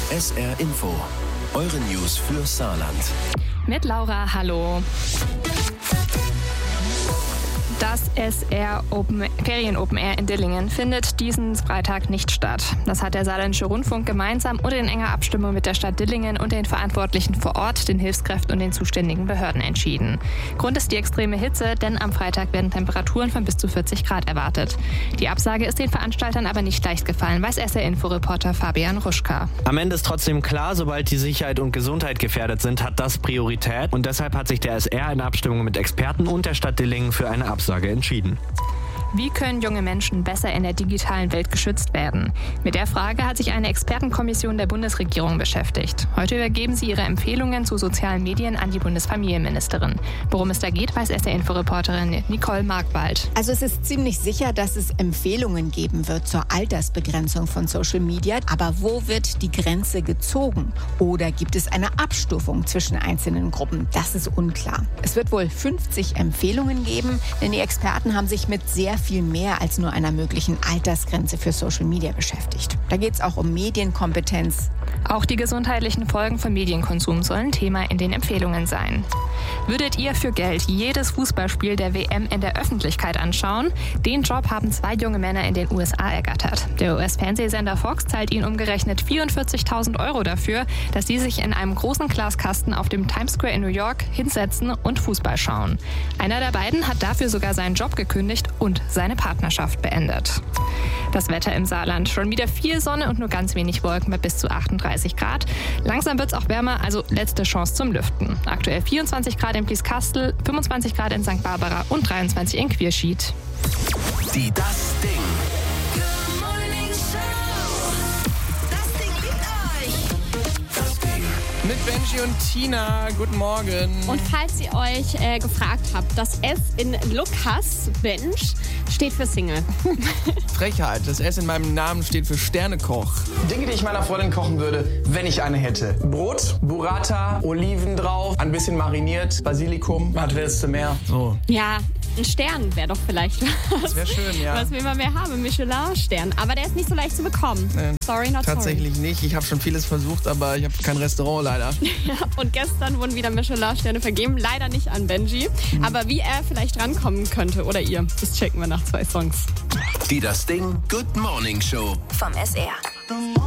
SR Info. Eure News für Saarland. Mit Laura, hallo. Das SR Ferien Open Air in Dillingen findet diesen Freitag nicht statt. Das hat der Saarländische Rundfunk gemeinsam und in enger Abstimmung mit der Stadt Dillingen und den Verantwortlichen vor Ort, den Hilfskräften und den zuständigen Behörden entschieden. Grund ist die extreme Hitze, denn am Freitag werden Temperaturen von bis zu 40 Grad erwartet. Die Absage ist den Veranstaltern aber nicht leicht gefallen, weiß SR-Info-Reporter Fabian Ruschka. Am Ende ist trotzdem klar, sobald die Sicherheit und Gesundheit gefährdet sind, hat das Priorität. Und deshalb hat sich der SR in Abstimmung mit Experten und der Stadt Dillingen für eine Absage entschieden. Wie können junge Menschen besser in der digitalen Welt geschützt werden? Mit der Frage hat sich eine Expertenkommission der Bundesregierung beschäftigt. Heute übergeben sie ihre Empfehlungen zu sozialen Medien an die Bundesfamilienministerin. Worum es da geht, weiß SR-Info-Reporterin Nicole Markwald. Also es ist ziemlich sicher, dass es Empfehlungen geben wird zur Altersbegrenzung von Social Media. Aber wo wird die Grenze gezogen? Oder gibt es eine Abstufung zwischen einzelnen Gruppen? Das ist unklar. Es wird wohl 50 Empfehlungen geben, denn die Experten haben sich mit sehr viel mehr als nur einer möglichen Altersgrenze für Social Media beschäftigt. Da geht es auch um Medienkompetenz. Auch die gesundheitlichen Folgen von Medienkonsum sollen Thema in den Empfehlungen sein. Würdet ihr für Geld jedes Fußballspiel der WM in der Öffentlichkeit anschauen? Den Job haben 2 junge Männer in den USA ergattert. Der US-Fernsehsender Fox zahlt ihnen umgerechnet 44.000 € dafür, dass sie sich in einem großen Glaskasten auf dem Times Square in New York hinsetzen und Fußball schauen. Einer der beiden hat dafür sogar seinen Job gekündigt und seine Partnerschaft beendet. Das Wetter im Saarland. Schon wieder viel Sonne und nur ganz wenig Wolken bei bis zu 38 Grad. Langsam wird es auch wärmer, also letzte Chance zum Lüften. Aktuell 24 Grad in Blieskastel, 25 Grad in St. Barbara und 23 in Quierschied. Die Das Ding. Mit Benji und Tina, guten Morgen. Und falls ihr euch gefragt habt, das S in Lukas Bench steht für Single. Frechheit, das S in meinem Namen steht für Sternekoch. Dinge, die ich meiner Freundin kochen würde, wenn ich eine hätte. Brot, Burrata, Oliven drauf, ein bisschen mariniert, Basilikum. Was willst du mehr? So. Ja, ein Stern wäre doch vielleicht was. Das wäre schön, ja. Was will man mehr haben? Michelin-Stern. Aber der ist nicht so leicht zu bekommen. Sorry, not Tatsächlich nicht. Ich habe schon vieles versucht, aber ich habe kein Restaurant leider. Ja, und gestern wurden wieder Michelin-Sterne vergeben. Leider nicht an Benji. Aber wie er vielleicht rankommen könnte oder ihr, das checken wir nach 2 Songs. Die Das Ding Good Morning Show vom SR.